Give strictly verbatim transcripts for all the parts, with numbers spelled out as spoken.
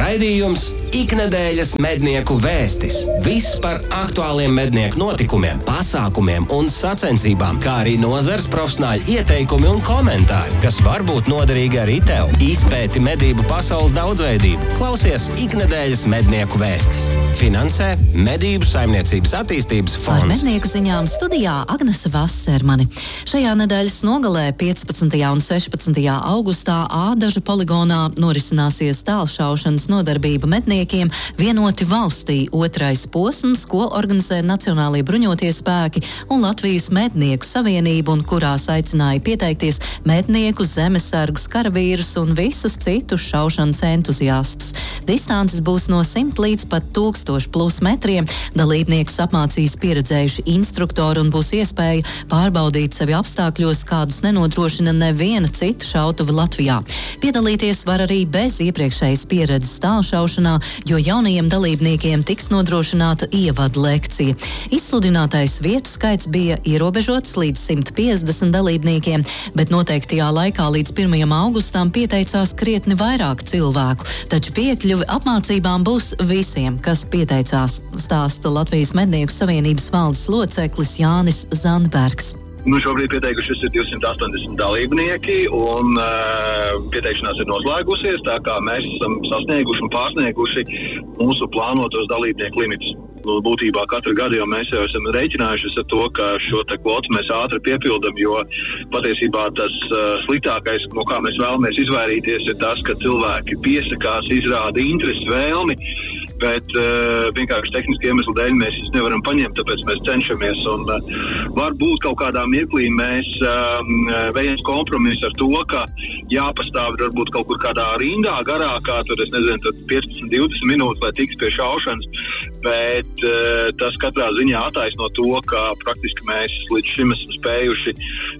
Raidījums Iknedēļas mednieku vēstis. Viss par aktuāliem mednieku notikumiem, pasākumiem un sacensībām, kā arī nozares profesionāļu ieteikumi un komentāri, kas var būt noderīgi arī tev. Izpēti medību pasaules daudzveidību. Klausies Iknedēļas mednieku vēstis. Finansē Medību saimniecības attīstības fonds. Ar mednieku ziņām studijā Agnese Vassermani. Šajā nedēļas nogalē piecpadsmitajā un sešpadsmitajā augustā Ādažu poligonā norisināsies tālšaušanas nodarbība medniekiem vienoti valstī. Otrais posms, ko organizē Nacionālie bruņotie spēki un Latvijas mednieku savienība, un kurās aicināja pieteikties mednieku, zemesargus, karavīrus un visus citus šaušanas entuziastus. Distances būs no simt līdz pat tūkstoši plus metriem. Dalībniekus apmācīs pieredzējuši instruktori un būs iespēja pārbaudīt sevi apstākļos, kādus nenodrošina neviena cita šautuve Latvijā. Piedalīties var arī bez iepriekšējas pieredzes tālšaušanā, jo jaunajiem dalībniekiem tiks nodrošināta ievada lekcija. Izsludinātais vietu skaits bija ierobežots līdz simt piecdesmit dalībniekiem, bet noteiktajā laikā līdz pirmajam augustam pieteicās krietni vairāk cilvēku, taču piekļuvi apmācībām būs visiem, kas pieteicās, stāsta Latvijas mednieku savienības valdes loceklis Jānis Zandbergs. Nu, šobrīd pieteikušies ir divsimt astoņdesmit dalībnieki, un uh, pieteikšanās ir noslēgusies, tā kā mēs esam sasnieguši un pārsnieguši mūsu plānotos dalībnieku limitus. Nu, būtībā katru gadu jau mēs jau esam rēķinājušies ar to, ka šo te kvotu mēs ātri piepildam, jo patiesībā tas uh, sliktākais, no kā mēs vēlamies izvairīties, ir tas, ka cilvēki piesakās, izrāda interesi, vēlmi, bet uh, vienkārši tehniski iemeslu dēļ mēs nevaram paņemt, tāpēc mēs cenšamies, un uh, varbūt kaut kādā mirklī mēs um, vējams kompromisu ar to, ka jāpastāv varbūt kaut kur kādā rindā garākā, tur es nezinu, tad piecpadsmit divdesmit minūtes, lai tiks pie šaušanas, bet uh, tas katrā ziņā attaisno to, ka praktiski mēs līdz šim esam spējuši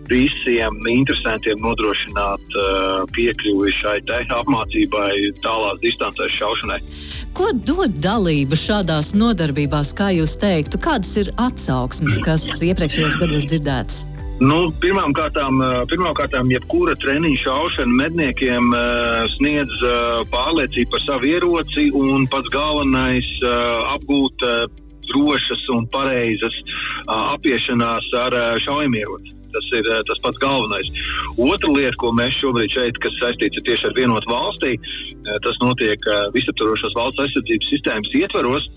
visiem interesantiem nodrošināt uh, piekļuvi šai te apmācībai tālās distancēs šaušanai. Ko dod dalība šādās nodarbībās, kā jūs teiktu? Kādas ir atsauksmes, kas iepriekšējos gados dzirdētas? Nu, pirmām kārtām, pirmām kārtām, jebkura treniņa šaušana medniekiem uh, sniedz uh, pārliecību par savu ieroci, un pats galvenais uh, apgūt uh, drošas un pareizas uh, apiešanās ar uh, šaujamieroci. Tas ir tas pats galvenais. Otra lieta, ko mēs šobrīd šeit, kas saistīts tieši ar vienotu valstī, tas notiek visaptvarošās valsts aizsardzības sistēmas ietvaros,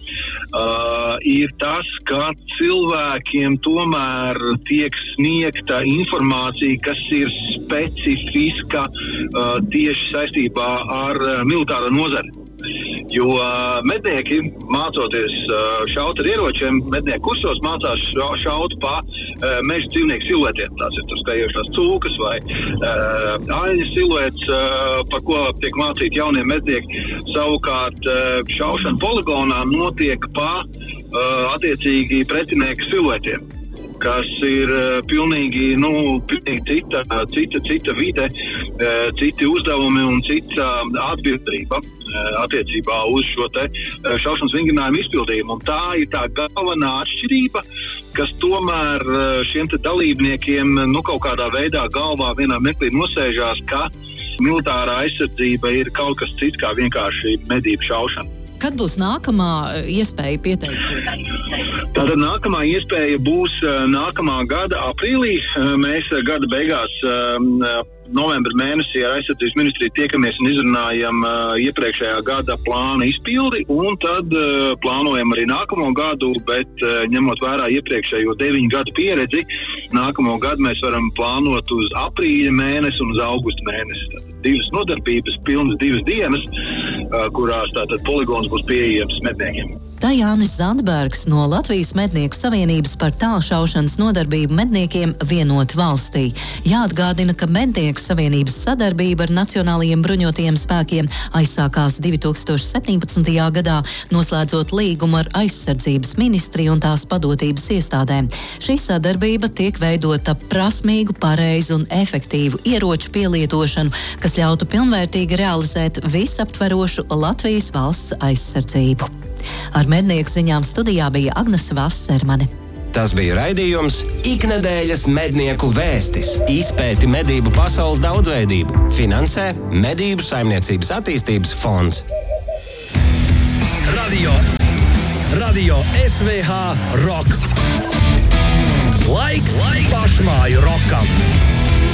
uh, ir tas, ka cilvēkiem tomēr tiek sniegta informācija, kas ir specifiska uh, tieši saistībā ar uh, militāro nozari. Jo uh, mednieki, mācoties uh, šaut ar ieročiem, mednieku kursos mācās šaut pa uh, meža dzīvnieku siluetiem. Tās ir tur skajošās cūkas vai uh, aļņu siluets, uh, par ko tiek mācīti jaunie mednieki. Savukārt uh, šaušana poligonā notiek pa uh, attiecīgi pretinieka siluetiem, kas ir uh, pilnīgi, nu, pilnīgi cita, cita, cita vide, uh, citi uzdevumi un cita atbildība attiecībā uz šo te šaušanas vingrinājumu izpildījumu. Un tā ir tā galvenā atšķirība, kas tomēr šiem te dalībniekiem nu, kaut kādā veidā galvā vienā mirklī nosēžās, ka militārā aizsardzība ir kaut kas cits kā vienkārši medību šaušana. Kad būs nākamā iespēja pieteikties? Tātad nākamā iespēja būs nākamā gada aprīlī. Mēs gada beigās novembra mēnesī ar aizsardzības ministriju tiekamies un izrunājam uh, iepriekšējā gada plāna izpildi, un tad uh, plānojam arī nākamo gadu, bet uh, ņemot vērā iepriekšējo deviņu gadu pieredzi, nākamo gadu mēs varam plānot uz aprīļa mēnesi un uz augusta mēnesi. Tātad divas nodarbības, pilnas divas dienas, uh, kurās tātad poligons būs pieejams medniekiem. Tā Jānis Zandbergs no Latvijas mednieku savienības par tālšaušanas nodarbību medniekiem vienoti valstī. Jāatgādina, ka mednieku savienības sadarbība ar Nacionālajiem bruņotajiem spēkiem aizsākās divi tūkstoši septiņpadsmitajā gadā, noslēdzot līgumu ar aizsardzības ministriju un tās padotības iestādēm. Šī sadarbība tiek veidota prasmīgu, pareizu un efektīvu ieroču pielietošanu, kas ļautu pilnvērtīgi realizēt visaptverošu Latvijas valsts aizsardzību. Ar mednieku ziņām studijā bija Agnese Vassermane. Tas bija raidījums Iknedēļas mednieku vēstis. Izpēti medību pasaules daudzveidību. Finansē Medību saimniecības attīstības fonds. Radio, Radio S V H Rock.